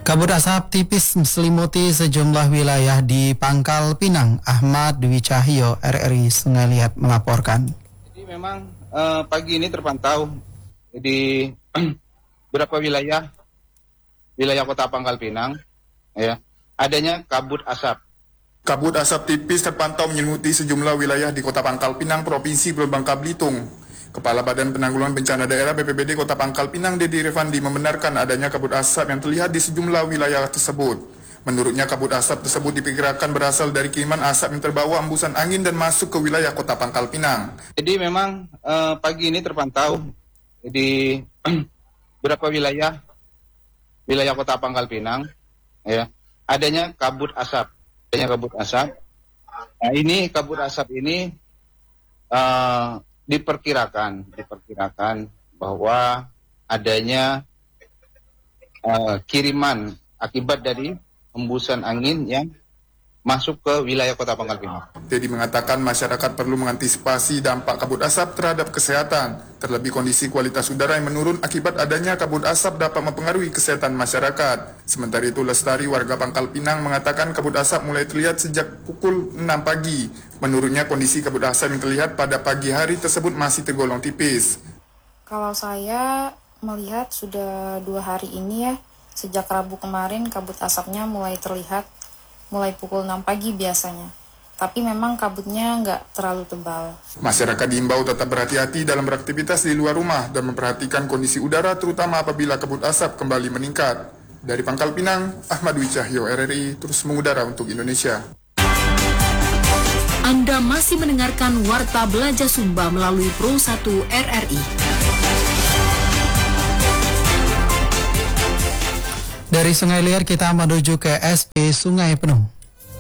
Kabut asap tipis menyelimuti sejumlah wilayah di Pangkal Pinang. Ahmad Dwi Cahyo, RRI Sungai Liat melaporkan. Jadi memang pagi ini terpantau di beberapa wilayah kota Pangkal Pinang, ya, adanya kabut asap. Kabut asap tipis terpantau menyelimuti sejumlah wilayah di Kota Pangkal Pinang, Provinsi Bangka Belitung. Kepala Badan Penanggulangan Bencana Daerah BPBD Kota Pangkal Pinang, Dedi Revandi, membenarkan adanya kabut asap yang terlihat di sejumlah wilayah tersebut. Menurutnya, kabut asap tersebut diperkirakan berasal dari kiriman asap yang terbawa embusan angin dan masuk ke wilayah Kota Pangkal Pinang. Jadi memang pagi ini terpantau di beberapa wilayah Kota Pangkal Pinang, ya, adanya kabut asap. Nah, ini kabut asap ini diperkirakan bahwa adanya kiriman akibat dari hembusan angin yang masuk ke wilayah Kota Pangkal Pinang. Dedi mengatakan masyarakat perlu mengantisipasi dampak kabut asap terhadap kesehatan, terlebih kondisi kualitas udara yang menurun akibat adanya kabut asap dapat mempengaruhi kesehatan masyarakat. Sementara itu, Lestari, warga Pangkal Pinang, mengatakan kabut asap mulai terlihat sejak pukul 6 pagi. Menurutnya, kondisi kabut asap yang terlihat pada pagi hari tersebut masih tergolong tipis. Kalau saya melihat sudah 2 hari ini ya, sejak Rabu kemarin kabut asapnya mulai terlihat mulai pukul 6 pagi biasanya. Tapi memang kabutnya nggak terlalu tebal. Masyarakat diimbau tetap berhati-hati dalam beraktivitas di luar rumah dan memperhatikan kondisi udara terutama apabila kabut asap kembali meningkat. Dari Pangkal Pinang, Ahmad Dwi Cahyo, RRI, terus mengudara untuk Indonesia. Anda masih mendengarkan Warta Belajar Sumba melalui Pro 1 RRI. Dari Sungai Liat kita menuju ke SP Sungai Penuh.